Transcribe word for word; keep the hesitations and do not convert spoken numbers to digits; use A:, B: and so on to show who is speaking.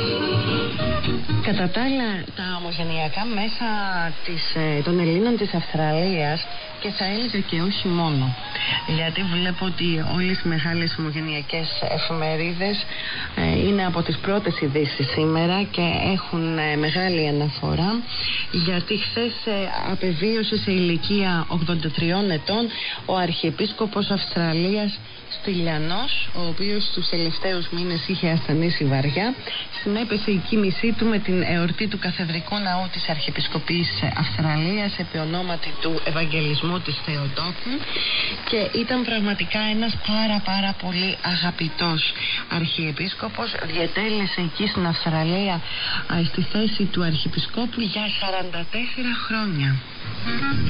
A: Κατά τα άλλα, τα ομογενειακά μέσα της, των Ελλήνων της Αυστραλίας, και θα έλεγα και όχι μόνο, γιατί βλέπω ότι όλες οι μεγάλες ομογενειακές εφημερίδες ε, είναι από τις πρώτες ειδήσεις σήμερα και έχουν ε, μεγάλη αναφορά, γιατί χθες ε, απεβίωσε σε ηλικία ογδόντα τριών ετών ο Αρχιεπίσκοπος Αυστραλίας Στυλιανός, ο οποίος τους τελευταίους μήνες είχε ασθενήσει βαριά. Συνέπεσε η κοίμησή του με την εορτή του Καθεδρικού Ναού της Αρχιεπισκοπής Αυστραλίας επί ονόματι του Ευαγγελισμού της Θεοτόκου, και ήταν πραγματικά ένας πάρα πάρα πολύ αγαπητός Αρχιεπίσκοπος. Διετέλεσε εκεί στην Αυστραλία στη θέση του Αρχιεπισκόπου για σαράντα τέσσερα χρόνια.